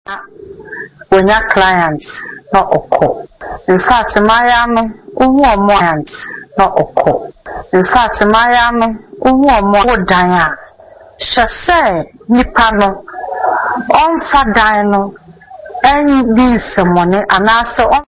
when your clients not occur. In fact, my more clients not occur. In fact, my more Diana. She say, Nipano, on for Dino, and be some money, and also